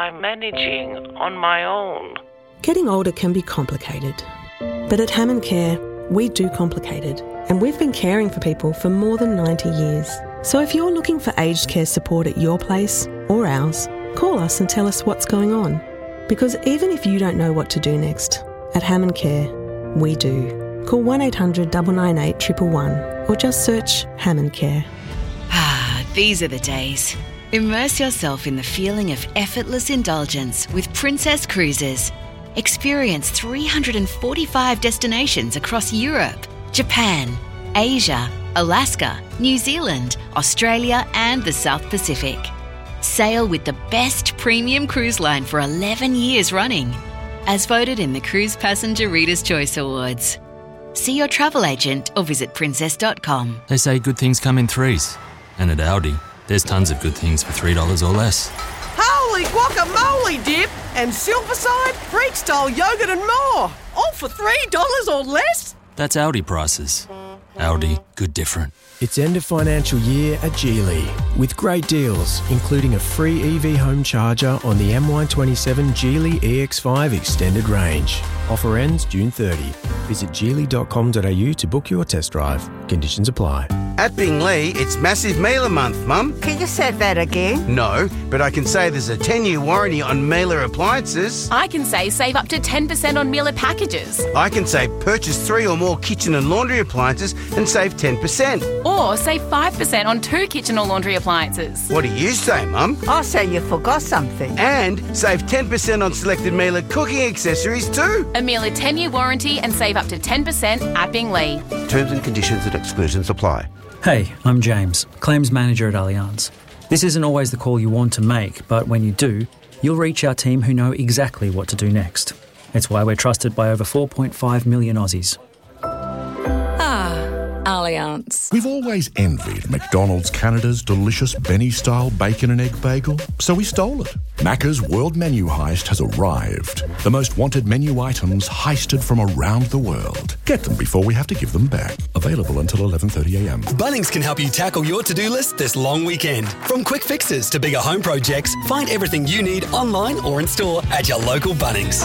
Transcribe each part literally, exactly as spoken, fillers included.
I'm managing on my own. Getting older can be complicated. But at Hammond Care, we do complicated. And we've been caring for people for more than ninety years. So if you're looking for aged care support at your place or ours, call us and tell us what's going on. Because even if you don't know what to do next, at Hammond Care, we do. Call one eight hundred nine nine eight one one one or just search Hammond Care. Ah, these are the days. Immerse yourself in the feeling of effortless indulgence with Princess Cruises. Experience three hundred forty-five destinations across Europe, Japan, Asia, Alaska, New Zealand, Australia and the South Pacific. Sail with the best premium cruise line for eleven years running, as voted in the Cruise Passenger Reader's Choice Awards. See your travel agent or visit princess dot com. They say good things come in threes. And at Aldi, there's tons of good things for three dollars or less. Holy guacamole dip and Silverside, Freak-style yogurt and more. All for three dollars or less? That's Aldi prices. Aldi, good different. It's end of financial year at Geely with great deals, including a free E V home charger on the M Y twenty-seven Geely E X five Extended Range. Offer ends June thirtieth. Visit geely dot com dot a u to book your test drive. Conditions apply. At Bingley, it's Massive Mailer Month, Mum. Can you say that again? No, but I can say there's a ten-year warranty on Mailer appliances. I can say save up to ten percent on Mailer packages. I can say purchase three or more kitchen and laundry appliances and save ten percent. Or save five percent on two kitchen or laundry appliances. What do you say, Mum? I say you forgot something. And save ten percent on selected Mailer cooking accessories too. A Mailer ten-year warranty and save up to ten percent at Bingley. Terms and conditions and exclusions apply. Hey, I'm James, Claims Manager at Allianz. This isn't always the call you want to make, but when you do, you'll reach our team who know exactly what to do next. It's why we're trusted by over four point five million Aussies. Ah, Allianz. We've always envied McDonald's Canada's delicious Benny-style bacon and egg bagel, so we stole it. Macca's World Menu Heist has arrived. The most wanted menu items heisted from around the world. Get them before we have to give them back. Available until eleven thirty a m. Bunnings can help you tackle your to-do list this long weekend. From quick fixes to bigger home projects, find everything you need online or in store at your local Bunnings.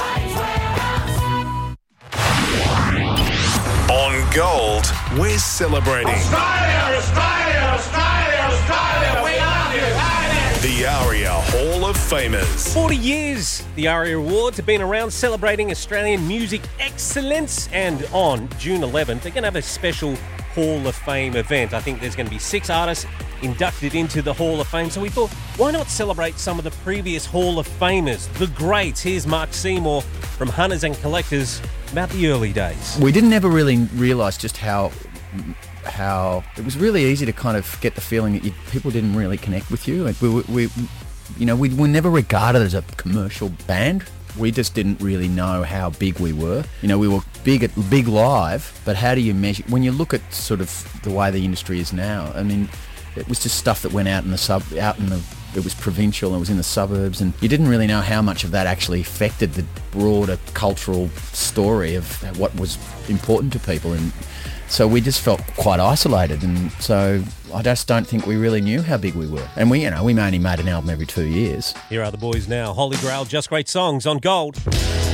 On Gold, we're celebrating Australia, Australia, Australia, Australia, we love you. the ARIA Hall of Famers. forty years, the ARIA Awards have been around celebrating Australian music excellence, and on June eleventh, they're going to have a special Hall of Fame event. I think there's going to be six artists inducted into the Hall of Fame, so we thought, why not celebrate some of the previous Hall of Famers, the greats? Here's Mark Seymour from Hunters and Collectors about the early days. We didn't ever really realise just how how it was really easy to kind of get the feeling that you, people didn't really connect with you. Like we, we, you know, we were never regarded as a commercial band. We just didn't really know how big we were. You know, we were big at big live, but how do you measure? When you look at sort of the way the industry is now, I mean, it was just stuff that went out in the sub, out in the. It was provincial, it was in the suburbs, and you didn't really know how much of that actually affected the broader cultural story of what was important to people. And so we just felt quite isolated, and so I just don't think we really knew how big we were. And we, you know, we only made an album every two years. Here are the boys now. Holy Grail, Just Great Songs on Gold.